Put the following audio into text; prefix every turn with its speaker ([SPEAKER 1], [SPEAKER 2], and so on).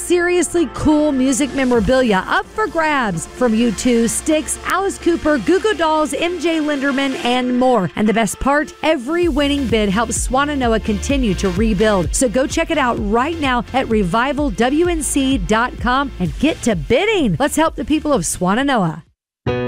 [SPEAKER 1] seriously cool music memorabilia up for grabs from U2, Styx, Alice Cooper, Goo Goo Dolls, MJ Linderman, and more. And the best part, every winning bid helps Swannanoa continue to rebuild. So go check it out right now at revivalwnc.com and get to bidding. Let's help the people of Swannanoa.